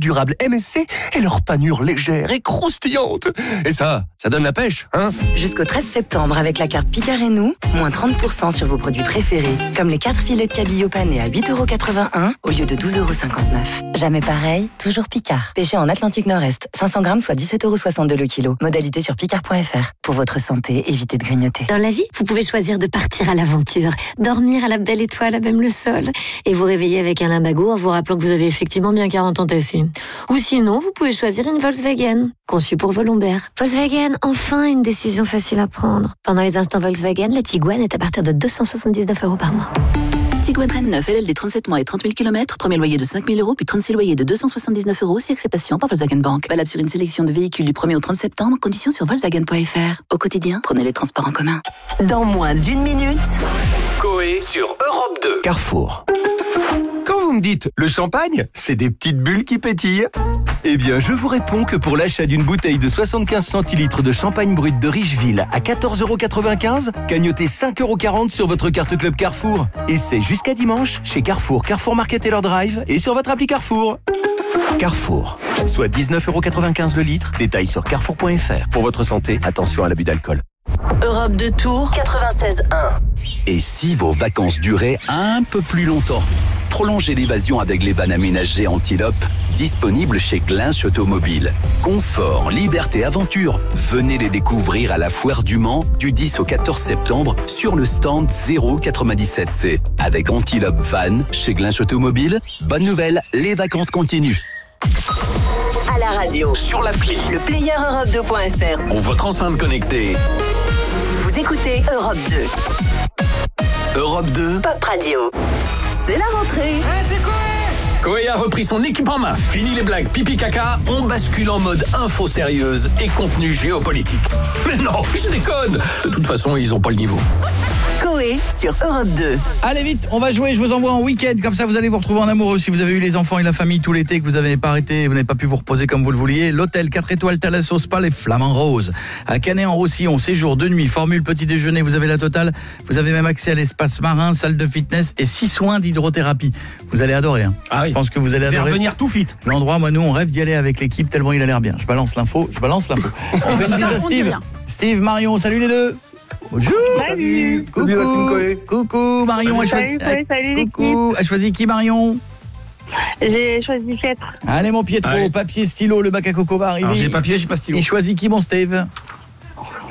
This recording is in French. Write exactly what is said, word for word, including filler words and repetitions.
durable M S C et leur panure légère et croustillante. Et ça, ça donne la pêche, hein? Jusqu'au treize septembre, avec la carte Picard et nous, moins trente pour cent sur vos produits préférés, comme les quatre filets de cabillaud pané à huit euros quatre-vingt-un au lieu de douze euros cinquante-neuf. Jamais pareil, toujours Picard. Pêché en Atlantique Nord-Est, cinq cents grammes, soit dix-sept euros soixante-deux le kilo. Modalité sur picard point f r. Pour votre santé, évitez de grignoter. Dans la vie, vous pouvez choisir de partir à l'aventure, dormir à la belle étoile à même le sol, et vous réveiller avec un lumbago en vous rappelant que vous avez effectivement bien quarante ans tassés. Ou sinon, vous pouvez choisir une Volkswagen, conçue pour vos lombaires. Volkswagen, enfin une décision facile à prendre. Pendant les instants Volkswagen, le Tiguan est à partir de deux cent soixante-dix-neuf euros par mois. Tiguan trente-neuf, L L D trente-sept mois et trente mille kilomètres, premier loyer de cinq mille euros, puis trente-six loyers de deux cent soixante-dix-neuf euros, si acceptation par Volkswagen Bank. Valable sur une sélection de véhicules du premier au trente septembre, conditions sur Volkswagen point f r. Au quotidien, prenez les transports en commun. Dans moins d'une minute, Coé sur Europe deux. Carrefour. Quand vous me dites le champagne, c'est des petites bulles qui pétillent. Eh bien, je vous réponds que pour l'achat d'une bouteille de soixante-quinze centilitres de champagne brut de Richeville à quatorze euros quatre-vingt-quinze, cagnotez cinq euros quarante sur votre carte Club Carrefour. Et c'est jusqu'à dimanche chez Carrefour, Carrefour Market et leur drive et sur votre appli Carrefour. Carrefour, soit dix-neuf euros quatre-vingt-quinze le litre. Détail sur carrefour point f r. Pour votre santé, attention à l'abus d'alcool. Europe deux Tours quatre-vingt-seize un. Et si vos vacances duraient un peu plus longtemps? Prolongez l'évasion avec les vannes aménagées Antilope, disponibles chez Glinch Automobile. Confort, liberté, aventure. Venez les découvrir à la Foire du Mans du dix au quatorze septembre sur le stand zéro quatre-vingt-dix-sept C. Avec Antilope Van chez Glinch Automobile, bonne nouvelle, les vacances continuent. À la radio, Sur l'appli, le player Europe deux point f r. ou votre enceinte connectée. Vous écoutez Europe deux. Europe deux. Pop Radio. C'est la rentrée. Coé a repris son équipe en main. Fini les blagues pipi caca. On bascule en mode info sérieuse et contenu géopolitique. Mais non, je déconne. De toute façon, ils ont pas le niveau. Coé sur Europe deux. Allez vite, on va jouer, je vous envoie en week-end, comme ça vous allez vous retrouver en amoureux. Si vous avez eu les enfants et la famille tout l'été, que vous n'avez pas arrêté, vous n'avez pas pu vous reposer comme vous le vouliez, l'hôtel quatre étoiles Thalasso Spa les Flamands Roses. À Canet-en-Roussillon, séjour de nuit, formule petit déjeuner, vous avez la totale. Vous avez même accès à l'espace marin, salle de fitness et six soins d'hydrothérapie. Vous allez adorer. Hein. Ah oui. Je pense que vous allez C'est adorer. revenir tout fit. L'endroit, moi, nous, on rêve d'y aller avec l'équipe tellement il a l'air bien. Je balance l'info, je balance l'info. On fait une bise à Steve. Steve, Marion, salut les deux. Bonjour. Salut. Coucou. Coucou, Marion. a choisi... Salut, salut, salut, Coucou. A choisi qui, Marion? J'ai choisi Piètre. Allez, mon Pietro, Allez. papier, stylo, le bac à coco va arriver. Alors j'ai papier, j'ai pas stylo. Il choisit qui, mon Steve?